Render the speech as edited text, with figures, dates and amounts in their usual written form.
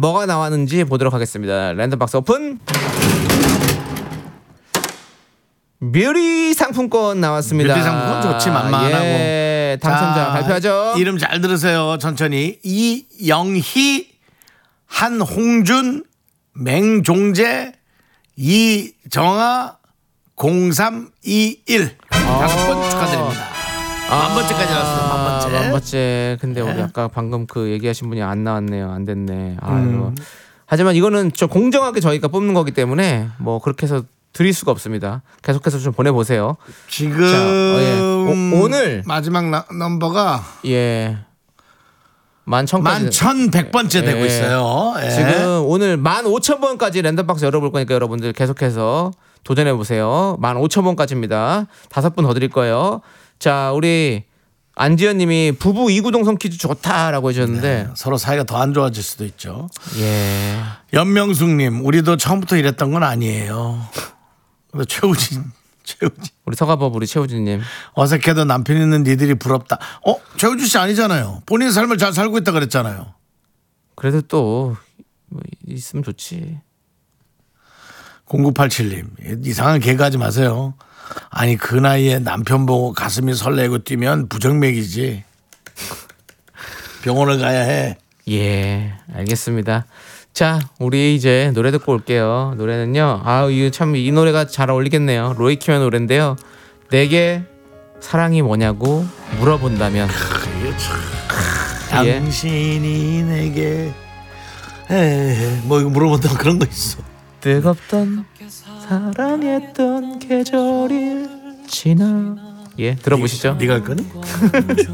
뭐가 나왔는지 보도록 하겠습니다. 랜덤박스 오픈. 묘리 상품권 나왔습니다. 묘리 상품권 좋지, 만만하고. 예, 당첨자 자, 발표하죠. 이름 잘 들으세요. 천천히. 이영희, 한홍준, 맹종재, 이정아, 0321. 5번 축하드립니다. 만번째까지 나왔어요. 만번째. 만번째. 근데 우리 아까 방금 그 얘기하신 분이 안 나왔네요. 안 됐네. 아유. 하지만 이거는 좀 공정하게 저희가 뽑는 거기 때문에 뭐 그렇게 해서 드릴 수가 없습니다. 계속해서 좀 보내보세요. 지금 자, 오늘 마지막 넘버가 예 11,100번째 되고 있어요. 예. 지금 오늘 15,000번까지 랜덤박스 열어볼 거니까 여러분들 계속해서 도전해보세요. 15,000번까지입니다. 5분 더 드릴 거예요. 자, 우리 안지현 님이 부부 이구동성 퀴즈 좋다라고 해주셨는데 서로 사이가 더 안 좋아질 수도 있죠. 예. 연명숙 님, 우리도 처음부터 이랬던 건 아니에요. 근데 최우진. 우리 서가법 우리 최우진 님. 어색해도 남편 있는 니들이 부럽다. 최우진 씨 아니잖아요. 본인 삶을 잘 살고 있다 그랬잖아요. 그래도 또 뭐 있으면 좋지. 0987님, 이상한 개그하지 마세요. 아니 그 나이에 남편 보고 가슴이 설레고 뛰면 부정맥이지. 병원을 가야 해. 예, 알겠습니다. 자, 우리 이제 노래 듣고 올게요. 노래는요. 이거 참 이 노래가 잘 어울리겠네요. 로이킴의 노래인데요. 내게 사랑이 뭐냐고 물어본다면. 예. 당신이 내게 뭐 이거 물어본다 그런 거 있어. 뜨겁던 사랑했던 계절이 지나. 예, 들어보시죠. 네가 할 거니?